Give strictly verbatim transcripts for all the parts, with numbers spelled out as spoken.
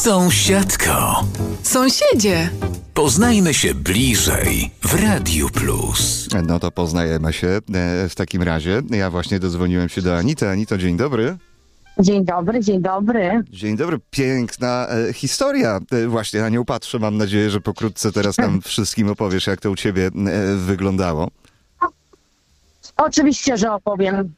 Sąsiadko. Sąsiedzie. Poznajmy się bliżej w Radiu Plus. No to poznajemy się e, w takim razie. Ja właśnie dodzwoniłem się do Anity. Anito, dzień dobry. Dzień dobry, dzień dobry. Dzień dobry. Piękna e, historia. E, właśnie na nią patrzę. Mam nadzieję, że pokrótce teraz nam wszystkim opowiesz, jak to u ciebie e, wyglądało. Oczywiście, że opowiem.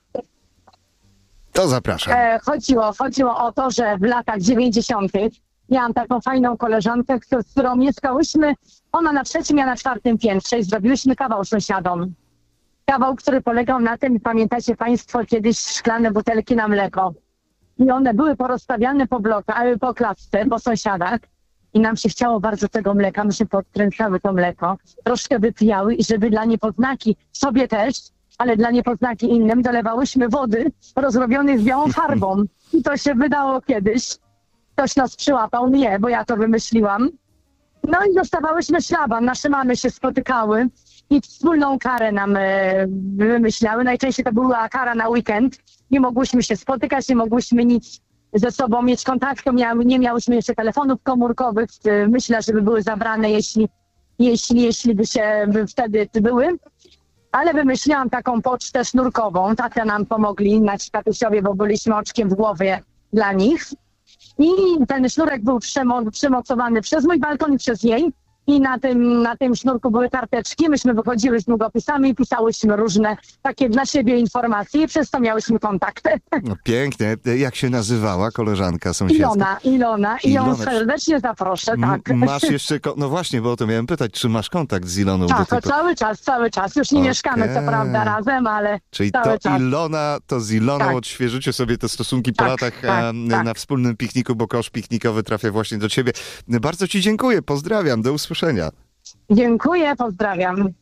To zapraszam. E, chodziło, chodziło o to, że w latach dziewięćdziesiątych miałam taką fajną koleżankę, z którą mieszkałyśmy, ona na trzecim, ja na czwartym piętrze i zrobiłyśmy kawał sąsiadom. Kawał, który polegał na tym, pamiętacie państwo, kiedyś szklane butelki na mleko. I one były porozstawiane po blokach, po klatce, po sąsiadach. I nam się chciało bardzo tego mleka, myśmy podkręcały to mleko, troszkę wypijały i żeby dla niepoznaki, sobie też, ale dla niepoznaki innym, dolewałyśmy wody rozrobionej z białą farbą. I to się wydało kiedyś. Ktoś nas przyłapał, nie, bo ja to wymyśliłam. No i dostawałyśmy szlaban, nasze mamy się spotykały i wspólną karę nam e, wymyślały. Najczęściej to była kara na weekend. Nie mogłyśmy się spotykać, nie mogłyśmy nic ze sobą mieć kontaktu, miały, nie miałyśmy jeszcze telefonów komórkowych. E, myślę, że by były zabrane, jeśli, jeśli, jeśli by się by wtedy były. Ale wymyśliłam taką pocztę sznurkową. Tatia nam pomogli, nasi tatusiowie, bo byliśmy oczkiem w głowie dla nich. I ten sznurek był przemo- przymocowany przez mój balkon i przez jej. I na tym, na tym sznurku były karteczki. Myśmy wychodziły z długopisami i pisałyśmy różne takie dla siebie informacje i przez to miałyśmy kontakty. No, pięknie. Jak się nazywała koleżanka sąsiedzka? Ilona, Ilona. I ją Ilona. serdecznie zaproszę, tak. M- masz jeszcze... Ko- no właśnie, bo o to miałem pytać, czy masz kontakt z Iloną? Tak, do to tej po- cały czas, cały czas. Już nie Okej. mieszkamy co prawda razem, ale Czyli cały to czas. Ilona, to z Iloną Tak. odświeżycie sobie te stosunki po Tak, latach tak, em, tak. na wspólnym pikniku, bo kosz piknikowy trafia właśnie do ciebie. Bardzo ci dziękuję, pozdrawiam, do usłyszenia. Dziękuję, pozdrawiam.